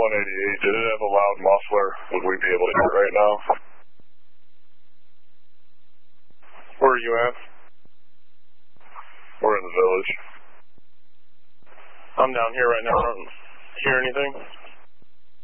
188. Did it have a loud muffler? Would we be able to hear it right now? Where are you at? We're in the village. I'm down here right now. I don't hear anything.